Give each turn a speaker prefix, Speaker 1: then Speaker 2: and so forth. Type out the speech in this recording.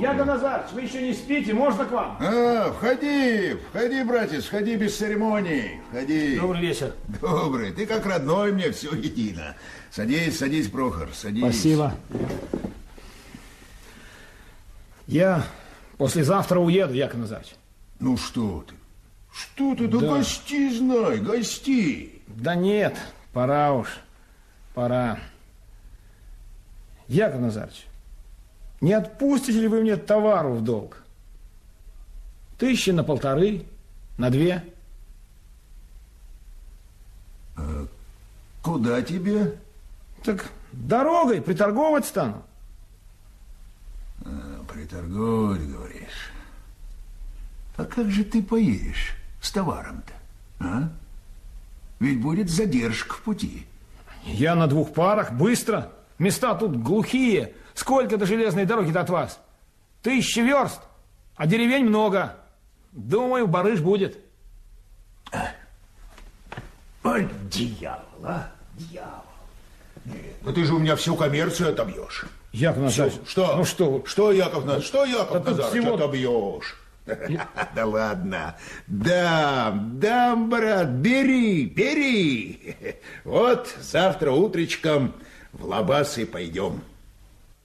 Speaker 1: Яков Назарович, вы еще не спите, можно к вам?
Speaker 2: Входи, братец, входи без церемоний, входи.
Speaker 1: Добрый вечер.
Speaker 2: Добрый, ты как родной мне, все едино. Садись, Прохор, садись.
Speaker 1: Спасибо. Я послезавтра уеду, Яков Назарович.
Speaker 2: Ну что ты, да гости, знай, гости.
Speaker 1: Да нет, пора уж, пора. Яков Назарович, не отпустите ли вы мне товару в долг? 1,5 тысячи, на 2.
Speaker 2: Куда тебе?
Speaker 1: Так дорогой приторговать стану.
Speaker 2: Приторговать, говоришь. А как же ты поедешь с товаром-то, а? Ведь будет задержка в пути.
Speaker 1: Я на 2 парах, быстро. Места тут глухие. Сколько до железной дороги-то от вас? 1000 верст, а деревень много. Думаю, барыш будет.
Speaker 2: Ой, дьявол, дьявол. Нет, ну ты же у меня всю коммерцию отобьешь.
Speaker 1: Яков Назарович,
Speaker 2: что?
Speaker 1: Ну что?
Speaker 2: Что, Яков Назарович, отобьешь? Да ладно, дам, брат, бери. Вот завтра утречком в Лабасы пойдем.